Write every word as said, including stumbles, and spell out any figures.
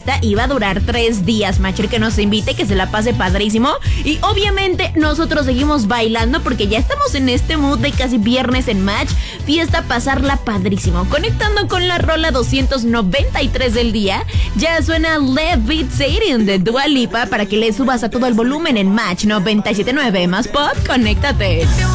fiesta iba a durar tres días, Macher, que nos invite, que se la pase padrísimo. Y obviamente nosotros seguimos bailando porque ya estamos en este mood de casi viernes en Match. Fiesta, pasarla padrísimo. Conectando con la rola doscientos noventa y tres del día, ya suena Levitating de Dua Lipa para que le subas a todo el volumen en Match noventa y siete punto nueve. Más pop, conéctate.